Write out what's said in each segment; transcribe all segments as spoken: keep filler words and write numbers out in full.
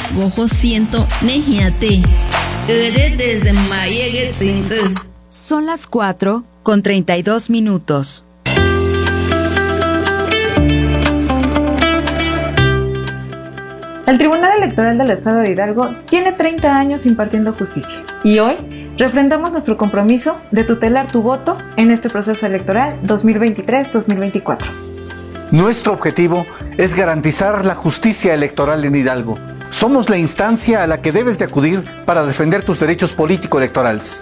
gojo siento nejiate. Desde mayegue tsinze. Son las cuatro con treinta y dos minutos. El Tribunal Electoral del Estado de Hidalgo tiene treinta años impartiendo justicia y hoy refrendamos nuestro compromiso de tutelar tu voto en este proceso electoral dos mil veintitrés dos mil veinticuatro. Nuestro objetivo es garantizar la justicia electoral en Hidalgo. Somos la instancia a la que debes de acudir para defender tus derechos político-electorales.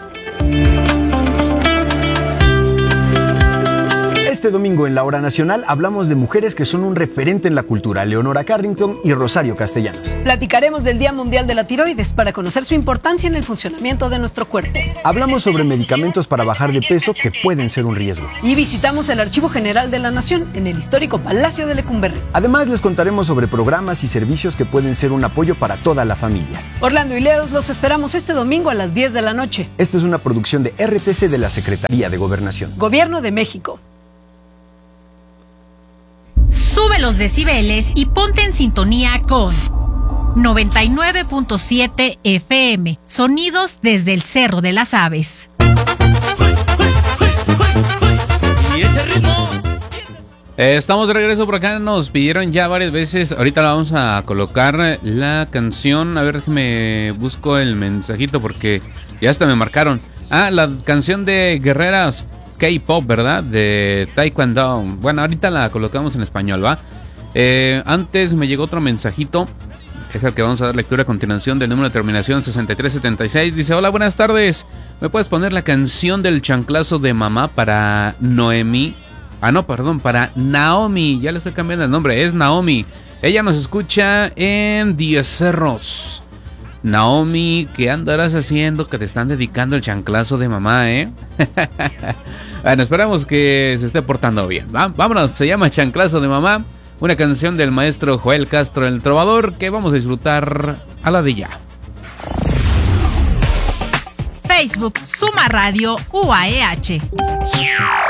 Este domingo en la Hora Nacional hablamos de mujeres que son un referente en la cultura, Leonora Carrington y Rosario Castellanos. Platicaremos del Día Mundial de la Tiroides para conocer su importancia en el funcionamiento de nuestro cuerpo. Hablamos sobre medicamentos para bajar de peso que pueden ser un riesgo. Y visitamos el Archivo General de la Nación en el histórico Palacio de Lecumberri. Además les contaremos sobre programas y servicios que pueden ser un apoyo para toda la familia. Orlando y Leos los esperamos este domingo a las diez de la noche. Esta es una producción de R T C de la Secretaría de Gobernación. Gobierno de México. Sube los decibeles y ponte en sintonía con noventa y nueve punto siete F M. Sonidos desde el Cerro de las Aves. Y ese ritmo. Eh, estamos de regreso por acá. Nos pidieron ya varias veces. Ahorita la vamos a colocar la canción. A ver, me busco el mensajito porque ya hasta me marcaron. Ah, la canción de Guerreras K-pop, ¿verdad? De Taekwondo. Bueno, ahorita la colocamos en español, ¿va? Eh, antes me llegó otro mensajito. Es el que vamos a dar lectura a continuación, del número de terminación sesenta y tres setenta y seis. Dice: hola, buenas tardes. ¿Me puedes poner la canción del chanclazo de mamá para Noemí? Ah, no, perdón, para Naomi. Ya le estoy cambiando el nombre, es Naomi. Ella nos escucha en Diez Cerros. Naomi, ¿qué andarás haciendo que te están dedicando el chanclazo de mamá, eh? Bueno, esperamos que se esté portando bien. ¿Va? Vámonos, se llama Chanclazo de Mamá. Una canción del maestro Joel Castro, el trovador, que vamos a disfrutar a la de ya. Facebook, Suma Radio U A E H.